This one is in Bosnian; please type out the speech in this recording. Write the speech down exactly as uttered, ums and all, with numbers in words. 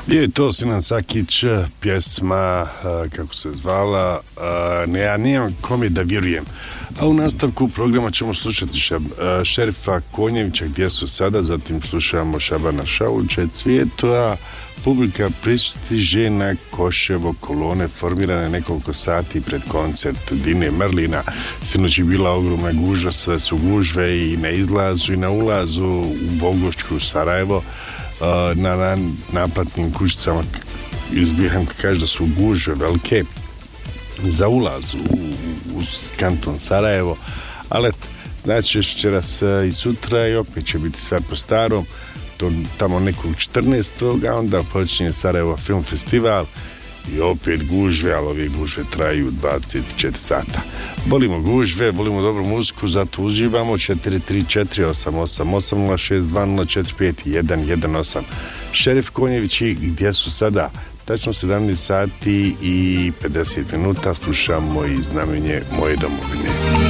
Je to Sinan Sakić, pjesma, kako se zvala, ne, ja nemam kome da vjerujem. A u nastavku programa ćemo slušati šab, Šerifa Konjevića, Gdje su sada, zatim slušamo Šabana Šaulića i Cvijetu, a publika pristiže na Koševo, kolone formirane nekoliko sati pred koncert Dine Merlina. Sinoć je bila ogromna gužva, sve su gužve i na izlazu i na ulazu u Bogošću, Sarajevo. Na, na naplatnim kućicama izbjehan kaže da su gužve velike za ulaz u, u kanton Sarajevo, ali znači večeras i sutra i opet će biti sve po starom, to tamo nekog četrnaestog a onda počinje Sarajevo film festival i opet gužve, ali ove gužve traju dvadeset četiri sata. Volimo gužve, volimo dobru muziku, zato uživamo. Četiri tri četiri osam osam osam nula šest dva nula četiri pet jedan jedan osam. Šerif Konjević, Gdje su sada? Tačno sedamnaest sati i pedeset minuta slušamo i Znamenje moje domovine.